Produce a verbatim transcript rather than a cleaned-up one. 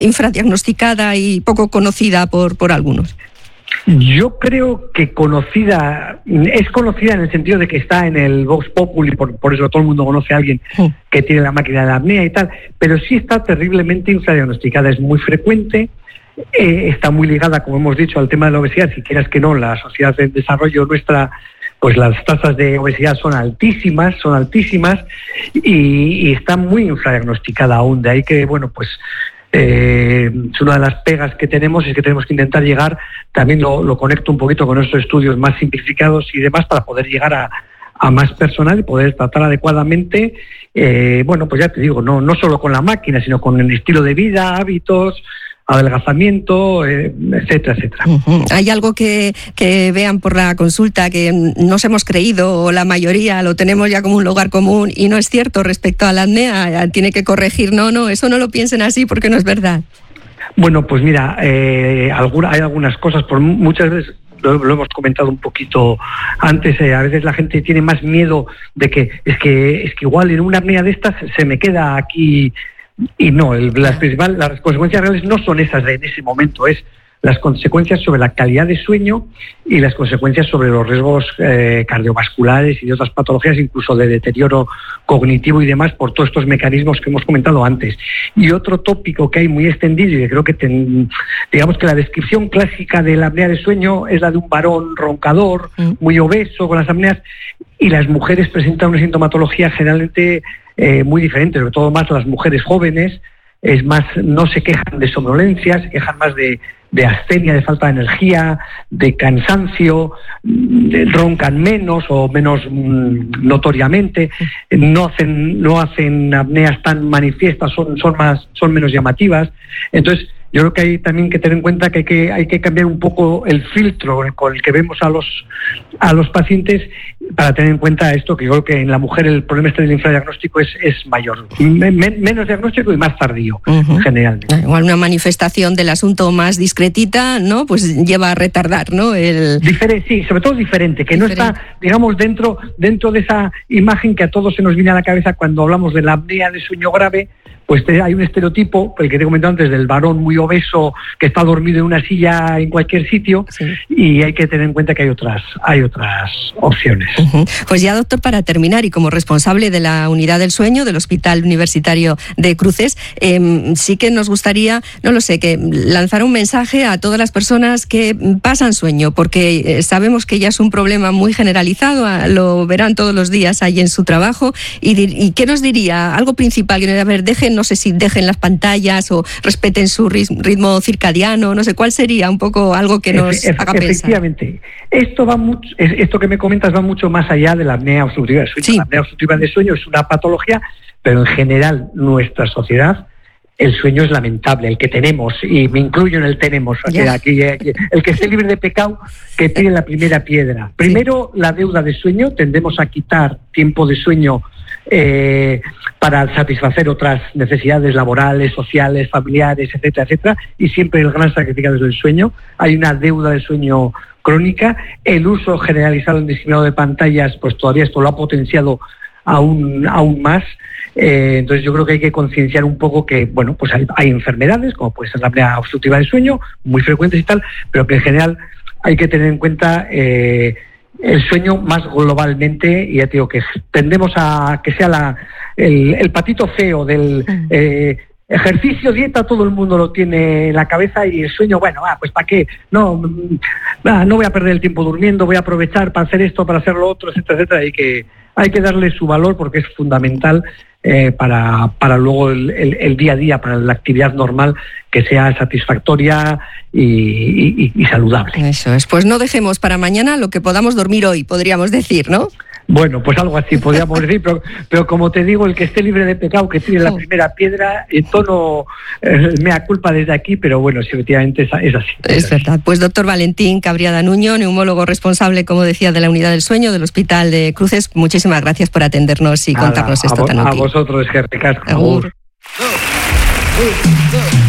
infradiagnosticada y poco conocida por, por algunos? Yo creo que conocida, es conocida en el sentido de que está en el Vox Populi, por, por eso todo el mundo conoce a alguien que tiene la máquina de la apnea y tal, pero sí está terriblemente infradiagnosticada, es muy frecuente, eh, está muy ligada, como hemos dicho, al tema de la obesidad. Si quieras que no, la sociedad de desarrollo nuestra, pues las tasas de obesidad son altísimas, son altísimas y, y está muy infradiagnosticada aún, de ahí que, bueno, pues Eh, es una de las pegas que tenemos, es que tenemos que intentar llegar, también lo, lo conecto un poquito con estos estudios más simplificados y demás, para poder llegar a, a más personal y poder tratar adecuadamente, eh, bueno, pues ya te digo, no, no solo con la máquina, sino con el estilo de vida, hábitos, adelgazamiento, eh, etcétera, etcétera. Uh-huh. ¿Hay algo que, que vean por la consulta que nos hemos creído, o la mayoría lo tenemos ya como un lugar común y no es cierto respecto a la apnea? Tiene que corregir, no, no, eso no lo piensen así porque no es verdad. Bueno, pues mira, eh, alguna, hay algunas cosas, por muchas veces lo, lo hemos comentado un poquito antes, eh, a veces la gente tiene más miedo de que es que es que igual en una apnea de estas se me queda aquí. Y no, el, las, principales, las consecuencias reales no son esas de en ese momento, es las consecuencias sobre la calidad de sueño y las consecuencias sobre los riesgos eh, cardiovasculares y de otras patologías, incluso de deterioro cognitivo y demás, por todos estos mecanismos que hemos comentado antes. Y otro tópico que hay muy extendido, y que creo que ten, digamos que la descripción clásica de la apnea de sueño es la de un varón roncador, muy obeso, con las apneas, y las mujeres presentan una sintomatología generalmente Eh, muy diferente, sobre todo más las mujeres jóvenes, es más, no se quejan de somnolencia, se quejan más de, de astenia, de falta de energía, de cansancio, de, roncan menos o menos mm, notoriamente, no hacen, no hacen apneas tan manifiestas, son, son más, son menos llamativas. Entonces, yo creo que hay también que tener en cuenta que hay que, hay que cambiar un poco el filtro con el que vemos a los a los pacientes, para tener en cuenta esto, que yo creo que en la mujer el problema este del infradiagnóstico es, es mayor, Men, menos diagnóstico y más tardío, uh-huh. generalmente. Igual una manifestación del asunto más discretita, ¿no? Pues lleva a retardar, ¿no? El... Diferente, sí, sobre todo diferente, que diferente. No está, digamos, dentro, dentro de esa imagen que a todos se nos viene a la cabeza cuando hablamos de la apnea de sueño grave. Pues te, hay un estereotipo, el que te he comentado antes, del varón muy obeso que está dormido en una silla en cualquier sitio, sí. Y hay que tener en cuenta que hay otras, hay otras opciones. Uh-huh. Pues ya, doctor, para terminar, y como responsable de la unidad del sueño del Hospital Universitario de Cruces, eh, sí que nos gustaría, no lo sé, que lanzar un mensaje a todas las personas que pasan sueño, porque eh, sabemos que ya es un problema muy generalizado, lo verán todos los días ahí en su trabajo, y, y ¿qué nos diría? Algo principal, que nos diría, a ver, dejen, no sé si dejen las pantallas o respeten su ritmo circadiano, no sé, ¿cuál sería un poco algo que nos Efe, haga pensar? Efectivamente, esto va mucho, esto que me comentas va mucho más allá de la apnea obstructiva de sueño. Sí. La apnea obstructiva de sueño es una patología, pero en general nuestra sociedad, el sueño es lamentable, el que tenemos, y me incluyo en el tenemos, o sea, aquí, aquí, el que esté libre de pecado, que tire la primera piedra. Primero, la deuda de sueño, tendemos a quitar tiempo de sueño Eh, para satisfacer otras necesidades laborales, sociales, familiares, etcétera, etcétera, y siempre el gran sacrificado es el sueño. Hay una deuda de sueño crónica. El uso generalizado indiscriminado de pantallas, pues todavía esto lo ha potenciado aún, aún más. Eh, entonces yo creo que hay que concienciar un poco que, bueno, pues hay, hay enfermedades, como puede ser la apnea obstructiva del sueño, muy frecuentes y tal, pero que en general hay que tener en cuenta eh, el sueño más globalmente, y ya te digo que tendemos a que sea la, el, el patito feo del eh, ejercicio, dieta, todo el mundo lo tiene en la cabeza, y el sueño, bueno, ah, pues ¿para qué? No, ah, no voy a perder el tiempo durmiendo, voy a aprovechar para hacer esto, para hacer lo otro, etcétera, etcétera. Hay que, hay que darle su valor porque es fundamental eh, para, para luego el, el, el día a día, para la actividad normal, que sea satisfactoria y, y, y saludable. Eso es, pues no dejemos para mañana lo que podamos dormir hoy, podríamos decir, ¿no? Bueno, pues algo así podríamos decir, pero, pero como te digo, el que esté libre de pecado, que tire la primera piedra, en tono eh, mea culpa desde aquí, pero bueno, sí, efectivamente es, es así. Es, es verdad. Así. Pues doctor Valentín Cabriada Nuño, neumólogo responsable, como decía, de la unidad del sueño del Hospital de Cruces, muchísimas gracias por atendernos y Nada, contarnos esto a, tan útil. A vosotros, Gerri Casco. Agur. Agur.